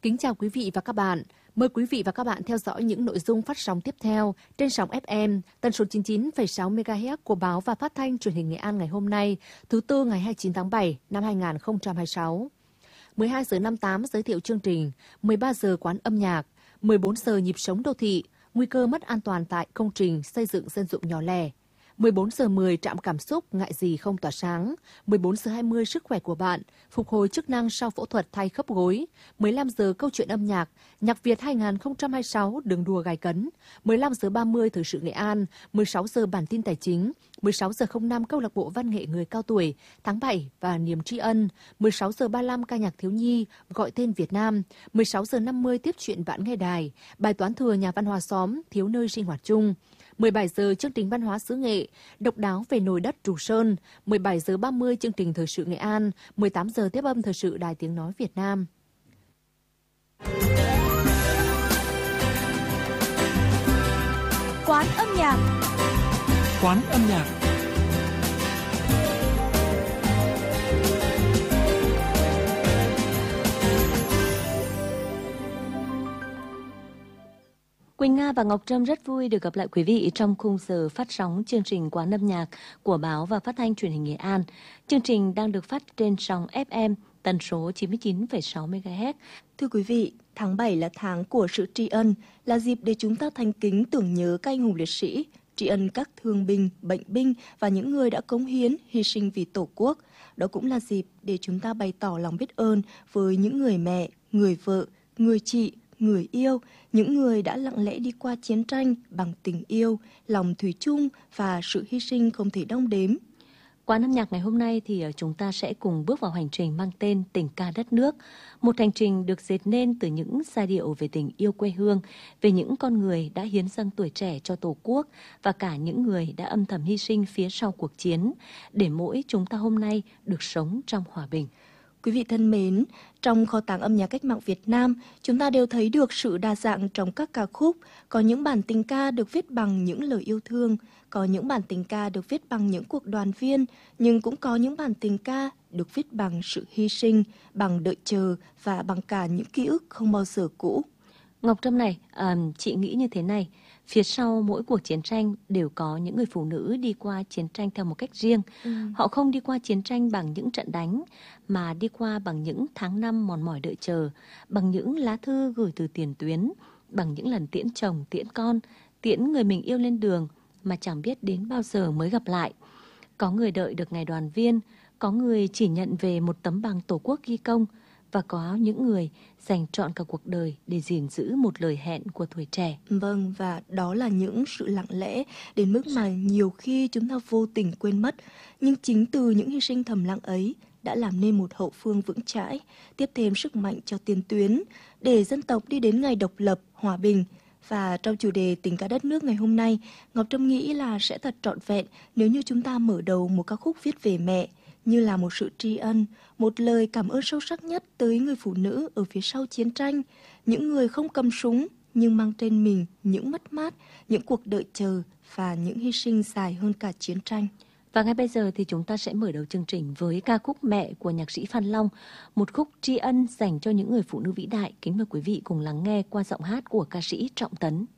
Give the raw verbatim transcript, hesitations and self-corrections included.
Kính chào quý vị và các bạn. Mời quý vị và các bạn theo dõi những nội dung phát sóng tiếp theo trên sóng ép em tần số chín mươi chín phẩy sáu mê ga héc của Báo và Phát thanh Truyền hình Nghệ An ngày hôm nay, thứ Tư ngày hai mươi chín tháng bảy năm hai nghìn không trăm hai mươi sáu. mười hai giờ năm mươi tám giới thiệu chương trình, mười ba giờ quán âm nhạc, mười bốn giờ nhịp sống đô thị, nguy cơ mất an toàn tại công trình xây dựng dân dụng nhỏ lẻ. mười bốn giờ mười trạm cảm xúc, ngại gì không tỏa sáng. mười bốn giờ hai mươi sức khỏe của bạn, phục hồi chức năng sau phẫu thuật thay khớp gối. mười lăm giờ câu chuyện âm nhạc, nhạc Việt hai nghìn không trăm hai mươi sáu, đường đua gay cấn. mười lăm giờ ba mươi thời sự Nghệ An. mười sáu giờ bản tin tài chính. mười sáu giờ không năm câu lạc bộ văn nghệ người cao tuổi tháng bảy và niềm tri ân. mười sáu giờ ba mươi lăm ca nhạc thiếu nhi gọi tên Việt Nam. mười sáu giờ năm mươi tiếp chuyện bạn nghe đài, bài toán thừa nhà văn hóa xóm, thiếu nơi sinh hoạt chung. mười bảy giờ chương trình văn hóa xứ nghệ, độc đáo về nồi đất Trù Sơn. mười bảy giờ ba mươi chương trình thời sự Nghệ An. mười tám giờ tiếp âm thời sự Đài Tiếng nói Việt Nam. Quán âm nhạc. Quán âm nhạc. Quỳnh Nga và Ngọc Trâm rất vui được gặp lại quý vị trong khung giờ phát sóng chương trình Quán âm nhạc của Báo và Phát thanh Truyền hình Nghệ An. Chương trình đang được phát trên sóng ép em tần số chín mươi chín phẩy sáu mê ga héc. Thưa quý vị, tháng bảy là tháng của sự tri ân, là dịp để chúng ta thành kính tưởng nhớ các anh hùng liệt sĩ, tri ân các thương binh, bệnh binh và những người đã cống hiến, hy sinh vì Tổ quốc. Đó cũng là dịp để chúng ta bày tỏ lòng biết ơn với những người mẹ, người vợ, người chị, người yêu, những người đã lặng lẽ đi qua chiến tranh bằng tình yêu, lòng thủy chung và sự hy sinh không thể đong đếm. Quán âm nhạc ngày hôm nay thì chúng ta sẽ cùng bước vào hành trình mang tên Tình ca đất nước. Một hành trình được dệt nên từ những giai điệu về tình yêu quê hương, về những con người đã hiến dâng tuổi trẻ cho Tổ quốc và cả những người đã âm thầm hy sinh phía sau cuộc chiến, để mỗi chúng ta hôm nay được sống trong hòa bình. Quý vị thân mến, trong kho tàng âm nhạc cách mạng Việt Nam, chúng ta đều thấy được sự đa dạng trong các ca khúc. Có những bản tình ca được viết bằng những lời yêu thương, có những bản tình ca được viết bằng những cuộc đoàn viên, nhưng cũng có những bản tình ca được viết bằng sự hy sinh, bằng đợi chờ và bằng cả những ký ức không bao giờ cũ. Ngọc Trâm này, à, chị nghĩ như thế này, phía sau mỗi cuộc chiến tranh đều có những người phụ nữ đi qua chiến tranh theo một cách riêng. Ừ. Họ không đi qua chiến tranh bằng những trận đánh, mà đi qua bằng những tháng năm mòn mỏi đợi chờ, bằng những lá thư gửi từ tiền tuyến, bằng những lần tiễn chồng, tiễn con, tiễn người mình yêu lên đường mà chẳng biết đến bao giờ mới gặp lại. Có người đợi được ngày đoàn viên, có người chỉ nhận về một tấm bằng Tổ quốc ghi công, và có những người dành trọn cả cuộc đời để gìn giữ một lời hẹn của tuổi trẻ. Vâng, và đó là những sự lặng lẽ đến mức mà nhiều khi chúng ta vô tình quên mất. Nhưng chính từ những hy sinh thầm lặng ấy đã làm nên một hậu phương vững chãi, tiếp thêm sức mạnh cho tiền tuyến để dân tộc đi đến ngày độc lập, hòa bình. Và trong chủ đề Tình ca đất nước ngày hôm nay, Ngọc Trâm nghĩ là sẽ thật trọn vẹn nếu như chúng ta mở đầu một ca khúc viết về mẹ, như là một sự tri ân, một lời cảm ơn sâu sắc nhất tới người phụ nữ ở phía sau chiến tranh, những người không cầm súng nhưng mang trên mình những mất mát, những cuộc đợi chờ và những hy sinh dài hơn cả chiến tranh. Và ngay bây giờ thì chúng ta sẽ mở đầu chương trình với ca khúc Mẹ của nhạc sĩ Phan Long, một khúc tri ân dành cho những người phụ nữ vĩ đại. Kính mời quý vị cùng lắng nghe qua giọng hát của ca sĩ Trọng Tấn.